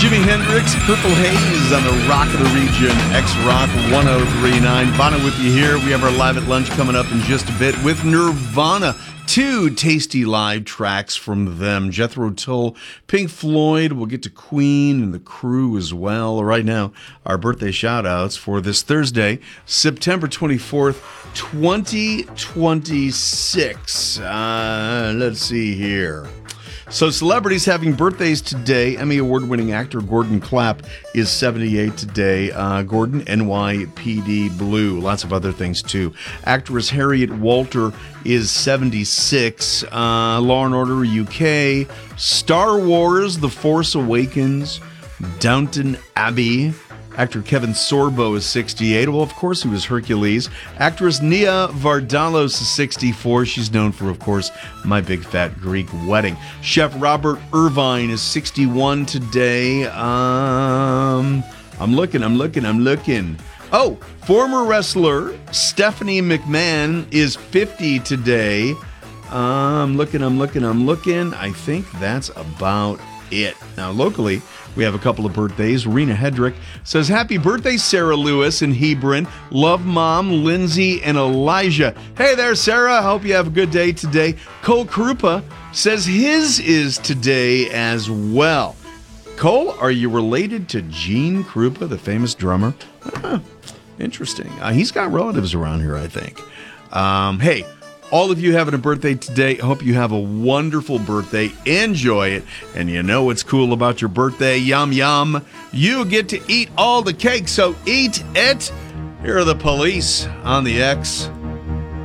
Jimi Hendrix, Purple Haze on the Rock of the Region, X-Rock 1039. Bono with you here. We have our Live at Lunch coming up in just a bit with Nirvana. 2 tasty live tracks from them. Jethro Tull, Pink Floyd. We'll get to Queen and the Crew as well. Right now, our birthday shout-outs for this Thursday, September 24th, 2026. Let's see here. So celebrities having birthdays today. Emmy Award-winning actor Gordon Clapp is 78 today. Gordon, NYPD Blue. Lots of other things, too. Actress Harriet Walter is 76. Law & Order UK. Star Wars, The Force Awakens. Downton Abbey. Actor Kevin Sorbo is 68. Well, of course, he was Hercules. Actress Nia Vardalos is 64. She's known for, of course, My Big Fat Greek Wedding. Chef Robert Irvine is 61 today. I'm looking. Oh, former wrestler Stephanie McMahon is 50 today. I'm looking. I think that's about it. Now, locally, we have a couple of birthdays. Rena Hedrick says, happy birthday, Sarah Lewis in Hebron. Love Mom, Lindsay, and Elijah. Hey there, Sarah. I hope you have a good day today. Cole Krupa says his is today as well. Cole, are you related to Gene Krupa, the famous drummer? Interesting. He's got relatives around here, I think. Hey, all of you having a birthday today, I hope you have a wonderful birthday. Enjoy it. And you know what's cool about your birthday? Yum, yum. You get to eat all the cake, so eat it. Here are the Police on the X.